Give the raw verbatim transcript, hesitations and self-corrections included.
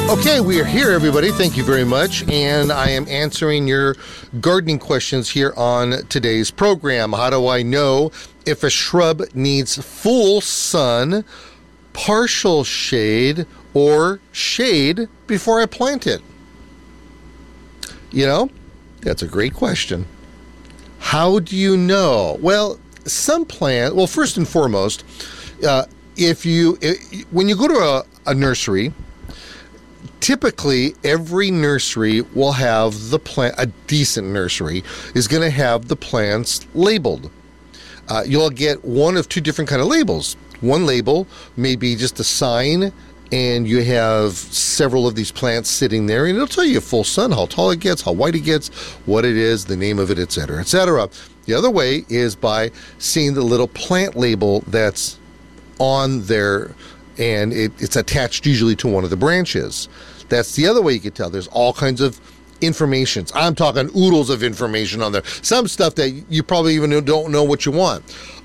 Okay, we are here, everybody. Thank you very much. And I am answering your gardening questions here on today's program. How do I know if a shrub needs full sun, partial shade, or shade before I plant it? You know, that's a great question. How do you know? Well, some plant, well, first and foremost, uh, if you, if, when you go to a, a nursery, typically every nursery will have the plant, a decent nursery is going to have the plants labeled. Uh, you'll get one of two different kind of labels. One label may be just a sign, and you have several of these plants sitting there, and it'll tell you full sun, how tall it gets, how white it gets, what it is, the name of it, et cetera, et cetera. The other way is by seeing the little plant label that's on there, and it, it's attached usually to one of the branches. That's the other way you can tell. There's all kinds of information. I'm talking oodles of information on there. Some stuff that you probably even don't know what you want.